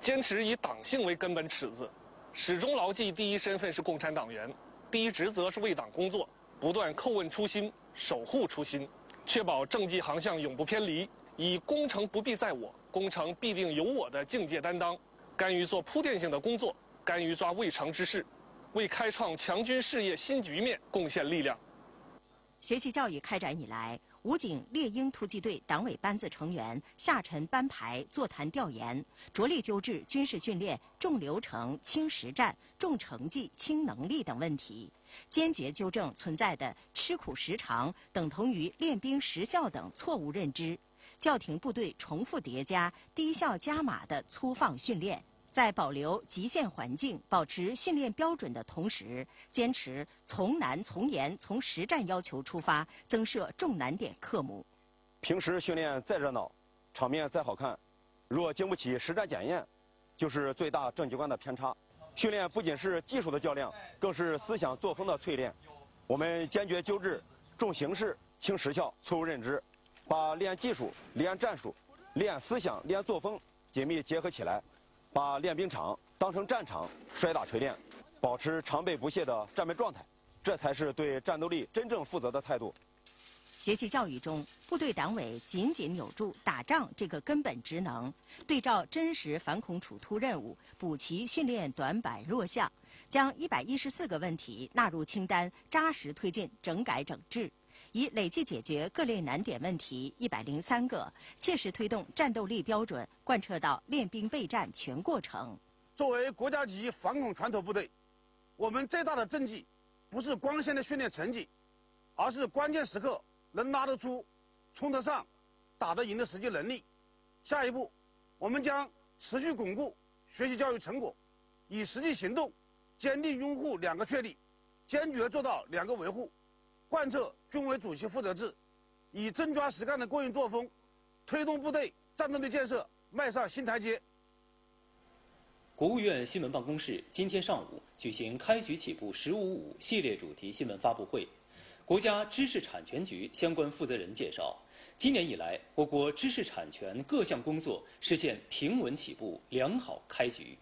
坚持以党性为根本尺子，始终牢记第一身份是共产党员，第一职责是为党工作，不断叩问初心，守护初心，确保政绩航向永不偏离，以功成不必在我，功成必定有我的境界担当，甘于做铺垫性的工作，甘于抓未成之事，为开创强军事业新局面贡献力量。 学习教育开展以来，武警猎鹰突击队党委班子成员下沉班排座谈调研，着力纠治军事训练重流程轻实战、重成绩轻能力等问题，坚决纠正存在的吃苦时长等同于练兵时效等错误认知，叫停部队重复叠加、低效加码的粗放训练。在保留极限环境、保持训练标准的同时，坚持从难从严、从实战要求出发，增设重难点科目。 平时训练再热闹，场面再好看，若经不起实战检验，就是最大政绩观的偏差。训练不仅是技术的较量，更是思想作风的淬炼。我们坚决纠治重形式轻实效错误认知，把练技术、练战术、练思想、练作风紧密结合起来。把练兵场当成战场，摔打锤炼，保持常备不懈的战备状态，这才是对战斗力真正负责的态度。 学习教育中，部队党委紧紧扭住打仗这个根本职能，对照真实反恐处突任务，补齐训练短板弱项，将114个问题纳入清单，扎实推进整改整治。以累计解决各类难点问题103个，切实推动战斗力标准贯彻到练兵备战全过程。 作为国家级反恐拳头部队，我们最大的政绩不是光鲜的训练成绩，而是关键时刻能拉得出、冲得上、打得赢的实际能力。下一步，我们将持续巩固学习教育成果，以实际行动坚定拥护2个确立，坚决做到2个维护。贯彻军委主席负责制，以真抓实干的过硬作风，推动部队战斗力建设迈上新台阶。 国务院新闻办公室今天上午举行开局起步“15.5”系列主题新闻发布会。国家知识产权局相关负责人介绍，今年以来，我国知识产权各项工作实现平稳起步、良好开局。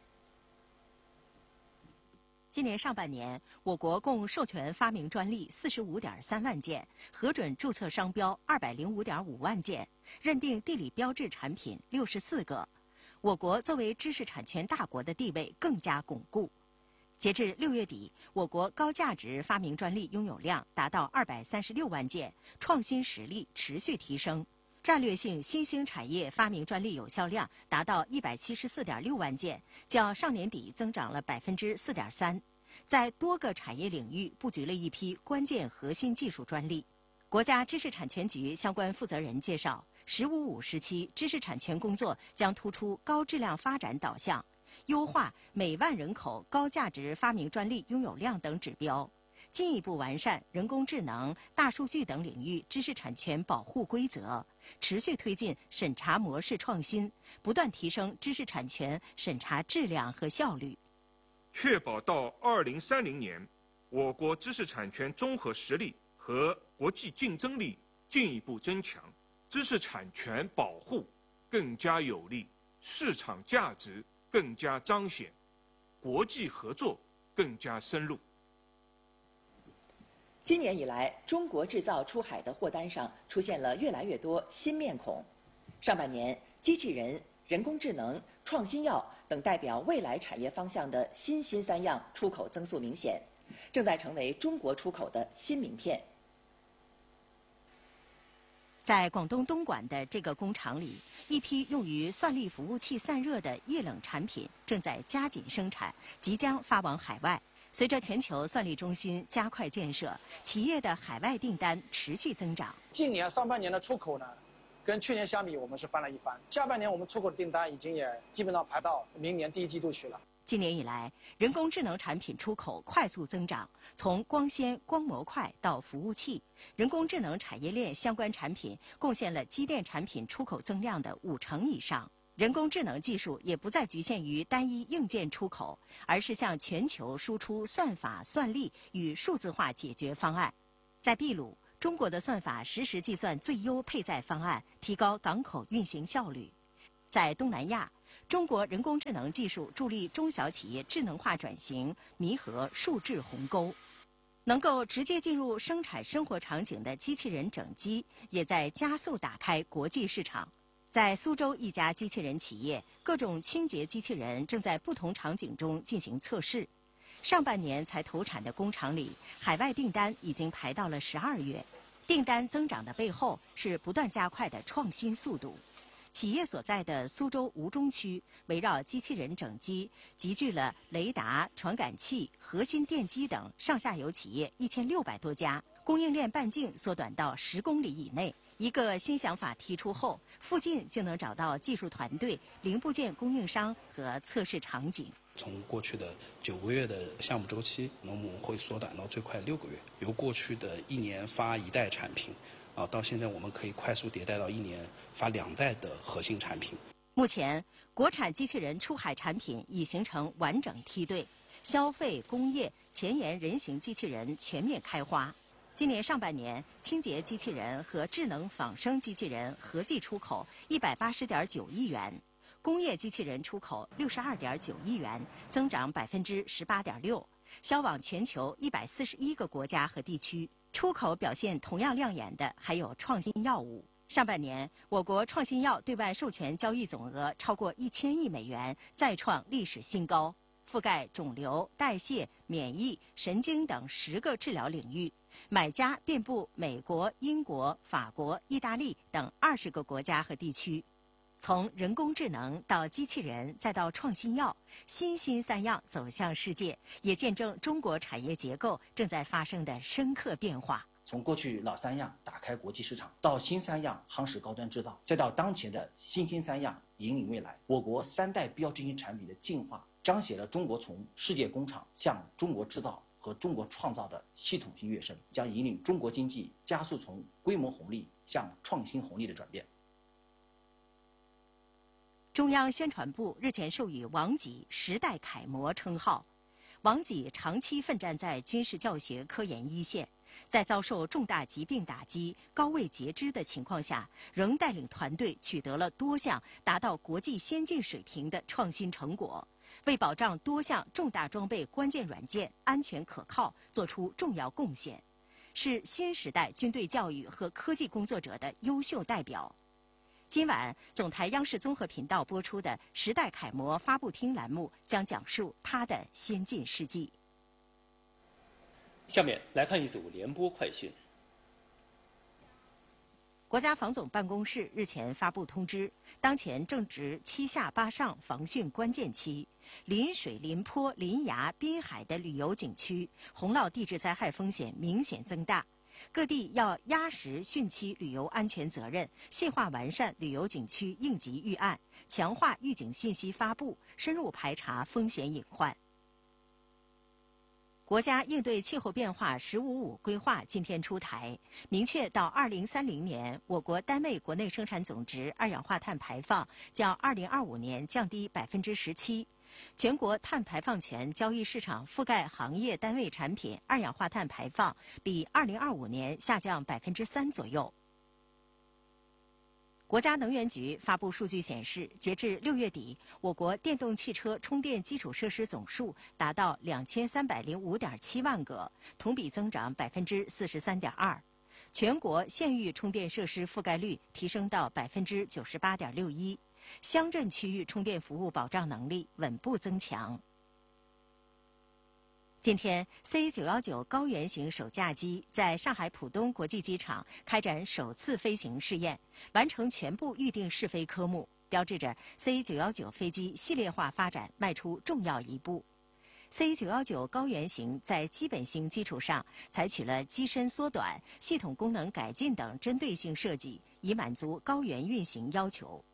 今年上半年，我国共授权发明专利45.3万件，核准注册商标205.5万件，认定地理标志产品64个。我国作为知识产权大国的地位更加巩固。截至6月底，我国高价值发明专利拥有量达到236万件，创新实力持续提升。战略性新兴产业发明专利有效量达到174.6万件，较上年底增长了4.3%，在多个产业领域布局了一批关键核心技术专利。国家知识产权局相关负责人介绍，“15.5”时期知识产权工作将突出高质量发展导向，优化每万人口高价值发明专利拥有量等指标，进一步完善人工智能、大数据等领域知识产权保护规则，持续推进审查模式创新，不断提升知识产权审查质量和效率， 确保到2030年，我国知识产权综合实力和国际竞争力进一步增强，知识产权保护更加有力，市场价值更加彰显，国际合作更加深入。 今年以来，中国制造出海的货单上出现了越来越多新面孔。上半年，机器人、人工智能、创新药等代表未来产业方向的新3样出口增速明显，正在成为中国出口的新名片。 在广东东莞的这个工厂里，一批用于算力服务器散热的液冷产品正在加紧生产，即将发往海外。随着全球算力中心加快建设，企业的海外订单持续增长。 今年上半年的出口呢，跟去年相比，我们是翻了一番。下半年我们出口的订单已经也基本上排到明年第1季度去了。 今年以来，人工智能产品出口快速增长，从光纤、光模块到服务器，人工智能产业链相关产品贡献了机电产品出口增量的50%以上。人工智能技术也不再局限于单一硬件出口，而是向全球输出算法、算力与数字化解决方案。在秘鲁，中国的算法实时计算最优配载方案，提高港口运行效率。在东南亚， 中国人工智能技术助力中小企业智能化转型，弥合数质鸿沟。能够直接进入生产生活场景的机器人整机，也在加速打开国际市场。在苏州一家机器人企业，各种清洁机器人正在不同场景中进行测试。上半年才投产的工厂里，海外订单已经排到了12月。订单增长的背后是不断加快的创新速度。企业所在的苏州吴中区，围绕机器人整机集聚了雷达、传感器、核心电机等上下游企业1600多家，供应链半径缩短到10公里以内。一个新想法提出后，附近就能找到技术团队、零部件供应商和测试场景。 从过去的9个月的项目周期，我们会缩短到最快6个月。由过去的1年发1代产品，到现在我们可以快速迭代到1年发2代的核心产品。 目前，国产机器人出海产品已形成完整梯队，消费、工业、前沿人形机器人全面开花。今年上半年，清洁机器人和智能仿生机器人合计出口180.9亿元，工业机器人出口62.9亿元，增长18.6%，销往全球141个国家和地区。出口表现同样亮眼的还有创新药物。上半年，我国创新药对外授权交易总额超过1000亿美元，再创历史新高，覆盖肿瘤、代谢、免疫、神经等10个治疗领域。买家遍布美国、英国、法国、意大利等20个国家和地区。从人工智能到机器人，再到创新药，新三样走向世界，也见证中国产业结构正在发生的深刻变化。 从过去老3样打开国际市场，到新3样夯实高端制造，再到当前的新3样引领未来，我国3代标志性产品的进化，彰显了中国从世界工厂向中国制造和中国创造的系统性跃升，将引领中国经济加速从规模红利向创新红利的转变。 中央宣传部日前授予王给时代楷模称号。王给长期奋战在军事教学科研一线，在遭受重大疾病打击、高位截肢的情况下，仍带领团队取得了多项达到国际先进水平的创新成果，为保障多项重大装备关键软件安全可靠作出重要贡献，是新时代军队教育和科技工作者的优秀代表。今晚，总台央视综合频道播出的《时代楷模》发布厅栏目将讲述他的先进事迹。 下面来看一组联播快讯。 国家防总办公室日前发布通知，当前正值7下8上防汛关键期，临水、临坡、临崖、滨海的旅游景区洪涝地质灾害风险明显增大。各地要压实汛期旅游安全责任，细化完善旅游景区应急预案，强化预警信息发布，深入排查风险隐患。国家应对气候变化“十五五”规划今天出台，明确到2030年，我国单位国内生产总值二氧化碳排放较2025年降低17%。全国碳排放权交易市场覆盖行业单位产品二氧化碳排放比2025年下降3%左右。国家能源局发布数据显示，截至6月底，我国电动汽车充电基础设施总数达到2305.7万个，同比增长43.2%。全国县域充电设施覆盖率提升到98.61%。乡镇区域充电服务保障能力稳步增强。今天 ，C919 高原型首架机在上海浦东国际机场开展首次飞行试验，完成全部预定试飞科目，标志着 C919 飞机系列化发展迈出重要一步。C919 高原型在基本型基础上，采取了机身缩短、系统功能改进等针对性设计，以满足高原运行要求。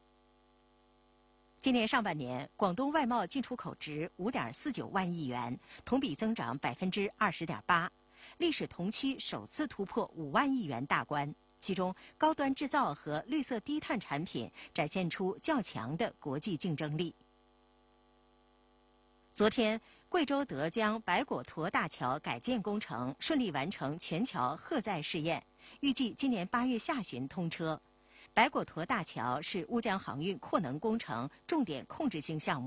今年上半年，广东外贸进出口值5.49万亿元，同比增长20.8%，历史同期首次突破5万亿元大关。其中，高端制造和绿色低碳产品展现出较强的国际竞争力。昨天，贵州德江白果沱大桥改建工程顺利完成全桥荷载试验，预计今年8月下旬通车。 白果沱大桥是乌江航运扩能工程重点控制性项目。